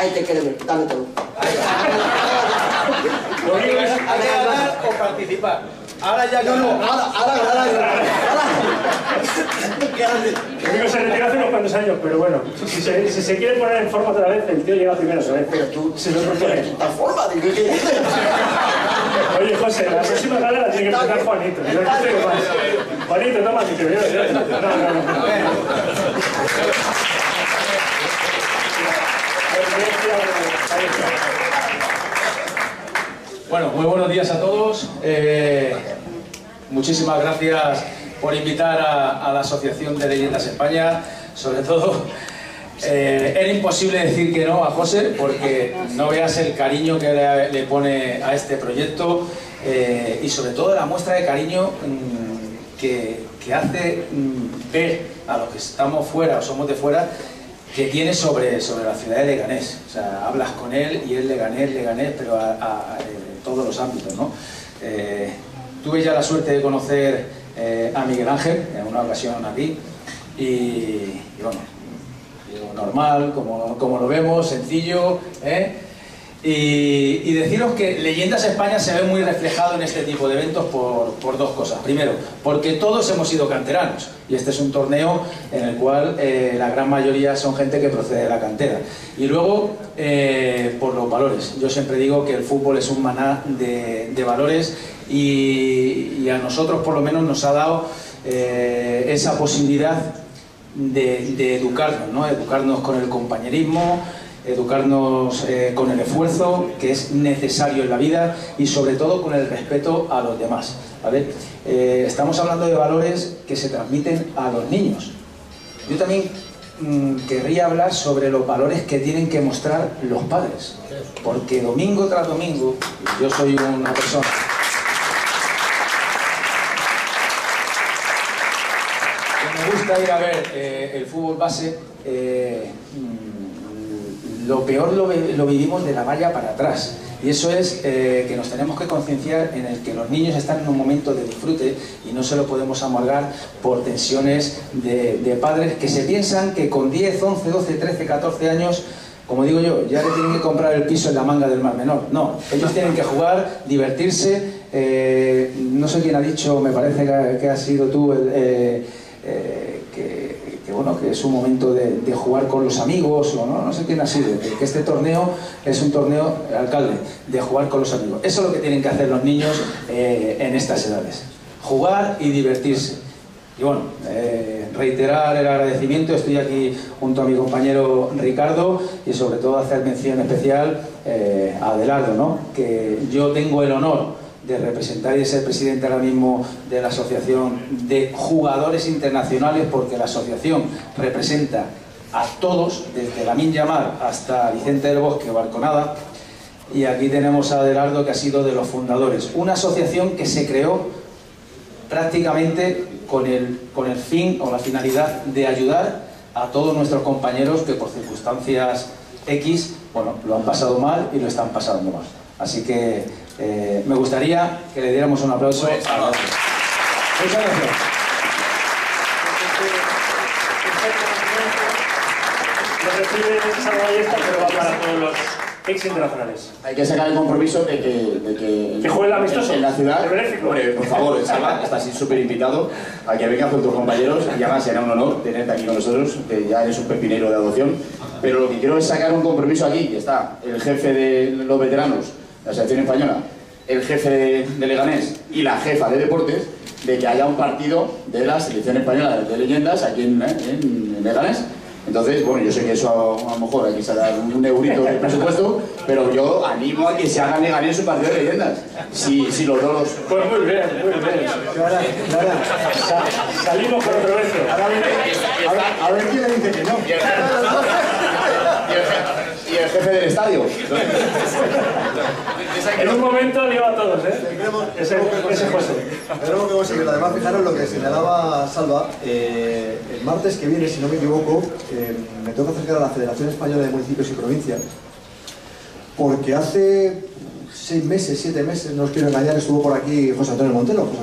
ahí te queremos, dame todo. Lo único es hay que ganar o participar. Ahora ya No, ahora. Lo único se retiró hace unos cuantos años, pero bueno, si se quiere poner en forma otra vez, el tío llega primero, ¿sabes? Pero tú, se lo propone. esta forma, ¿qué dices? Oye, José, la próxima gala la tiene que presentar Juanito. Yo no sé qué más. Juanito, toma, que te veo. No. Bueno, muy buenos días a todos. Muchísimas gracias por invitar a la Asociación de Leyendas España. Sobre todo, era imposible decir que no a José, porque no veas el cariño que le pone a este proyecto y sobre todo la muestra de cariño que hace ver a los que estamos fuera o somos de fuera que tiene sobre la ciudad de Leganés. O sea, hablas con él y es Leganés, pero en todos los ámbitos, ¿no? Tuve ya la suerte de conocer a Miguel Ángel en una ocasión aquí y bueno, normal, como lo vemos, sencillo, y deciros que Leyendas España se ve muy reflejado en este tipo de eventos por dos cosas. Primero, porque todos hemos sido canteranos y este es un torneo en el cual la gran mayoría son gente que procede de la cantera. Y luego, por los valores. Yo siempre digo que el fútbol es un maná de valores y a nosotros por lo menos nos ha dado esa posibilidad de educarnos, ¿no? Educarnos con el compañerismo, educarnos con el esfuerzo que es necesario en la vida y sobre todo con el respeto a los demás, ¿vale? Estamos hablando de valores que se transmiten a los niños. Yo también querría hablar sobre los valores que tienen que mostrar los padres, porque domingo tras domingo, yo soy una persona que me gusta ir a ver el fútbol base. Lo peor lo vivimos de la valla para atrás y eso es que nos tenemos que concienciar en el que los niños están en un momento de disfrute y no se lo podemos amargar por tensiones de padres que se piensan que con 10, 11, 12, 13, 14 años, como digo yo, ya le tienen que comprar el piso en la Manga del Mar Menor. No, ellos tienen que jugar, divertirse. No sé quién ha dicho, me parece que has sido tú que bueno, que es un momento de jugar con los amigos, o no sé quién ha sido, que este torneo es un torneo, alcalde, de jugar con los amigos. Eso es lo que tienen que hacer los niños en estas edades, jugar y divertirse. Y bueno, reiterar el agradecimiento, estoy aquí junto a mi compañero Ricardo y sobre todo hacer mención especial a Adelardo, ¿no? Que yo tengo el honor de representar y de ser presidente ahora mismo de la Asociación de Jugadores Internacionales, porque la asociación representa a todos, desde Lamine Yamal hasta Vicente del Bosque o Arconada, y aquí tenemos a Adelardo, que ha sido de los fundadores. Una asociación que se creó prácticamente con el fin o la finalidad de ayudar a todos nuestros compañeros que por circunstancias X, bueno, lo han pasado mal y lo están pasando mal. Así que me gustaría que le diéramos un aplauso a Muchas gracias. Lo recibe esa ballesta, pero va para todos los ex-internacionales. Hay que sacar el compromiso de que juegue el amistoso en la ciudad. Hombre, por favor, Salva, estás súper invitado a que vengas con tus compañeros y además será un honor tenerte aquí con nosotros, que ya eres un pepinero de adopción. Pero lo que quiero es sacar un compromiso aquí, que está el jefe de los veteranos, la selección española, el jefe de Leganés y la jefa de deportes, de que haya un partido de la selección española de leyendas aquí en Leganés. Entonces, bueno, yo sé que eso a lo mejor hay que sacar un eurito del presupuesto, pero yo animo a que se haga en Leganés un partido de leyendas. Si los dos... Pues muy bien, muy bien. Salimos por otro beso. A ver quién le dice que no. Y el jefe del estadio. En un momento digo a todos, ese José. Tenemos que conseguirlo. Además, fijaros lo que señalaba Salva. El martes que viene, si no me equivoco, me toca acercar a la Federación Española de Municipios y Provincias, porque hace 6 meses, 7 meses, no os quiero engañar, estuvo por aquí José Antonio Montelo.